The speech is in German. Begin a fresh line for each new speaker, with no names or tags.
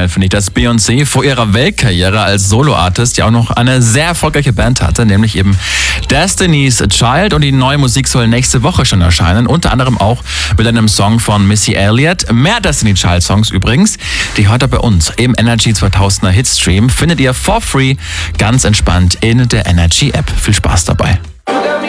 sensationell, finde ich, dass Beyoncé vor ihrer Weltkarriere als Soloartist ja auch noch eine sehr erfolgreiche Band hatte, nämlich eben Destiny's Child, und die neue Musik soll nächste Woche schon erscheinen, unter anderem auch mit einem Song von Missy Elliott. Mehr Destiny Child Songs übrigens, die hört ihr bei uns im Energy 2000er Hitstream, findet ihr for free ganz entspannt in der Energy App. Viel Spaß dabei.